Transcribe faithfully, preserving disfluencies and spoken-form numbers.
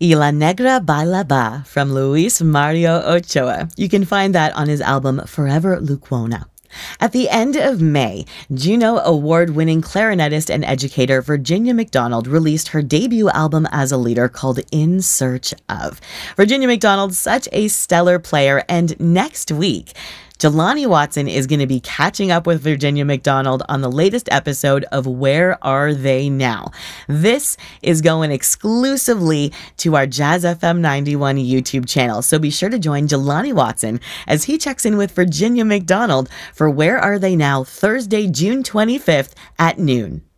Y La Negra Baila Ba from Luis Mario Ochoa. You can find that on his album Forever Luquona. At the end of May, Juno Award-winning clarinetist and educator Virginia McDonald released her debut album as a leader called In Search Of. Virginia McDonald's such a stellar player, and next week, Jelani Watson is going to be catching up with Virginia McDonald on the latest episode of Where Are They Now? This is going exclusively to our Jazz F M ninety-one YouTube channel, so be sure to join Jelani Watson as he checks in with Virginia McDonald for Where Are They Now? Thursday, June twenty-fifth at noon.